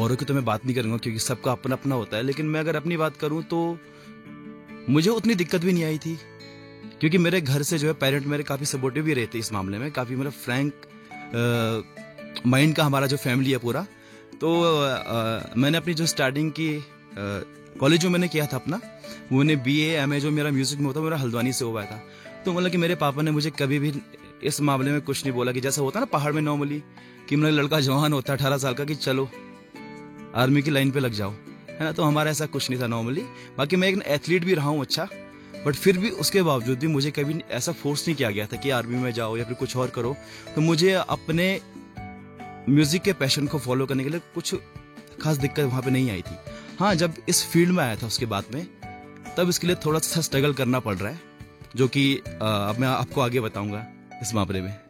औरों की तो मैं बात नहीं करूँगा क्योंकि सबका अपना अपना होता है, लेकिन मैं अगर अपनी बात करूँ तो मुझे उतनी दिक्कत भी नहीं आई थी, क्योंकि मेरे घर से जो है पेरेंट मेरे काफ़ी सपोर्टिव भी रहते इस मामले में, काफ़ी मतलब फ्रैंक माइंड का हमारा जो फैमिली है पूरा। तो मैंने अपनी जो स्टार्टिंग की कॉलेज जो मैंने किया था अपना, वो मैंने BA MA जो मेरा म्यूज़िक में होता मेरा हल्द्वानी से हुआ था। तो मतलब कि मेरे पापा ने मुझे कभी भी इस मामले में कुछ नहीं बोला कि जैसा होता है ना पहाड़ में नॉर्मली कि मतलब लड़का जवान होता है 18 साल का कि चलो आर्मी की लाइन पे लग जाओ, है ना। तो हमारा ऐसा कुछ नहीं था नॉर्मली। बाकी मैं एक एथलीट भी रहा हूँ अच्छा, बट फिर भी उसके बावजूद भी मुझे कभी ऐसा फोर्स नहीं किया गया था कि आर्मी में जाओ या फिर कुछ और करो। तो मुझे अपने म्यूज़िक के पैशन को फॉलो करने के लिए कुछ खास दिक्कत वहाँ पे नहीं आई थी। हाँ, जब इस फील्ड में आया था उसके बाद में, तब इसके लिए थोड़ा सा स्ट्रगल करना पड़ रहा है, जो कि अब मैं आपको आगे बताऊंगा इस मामले में।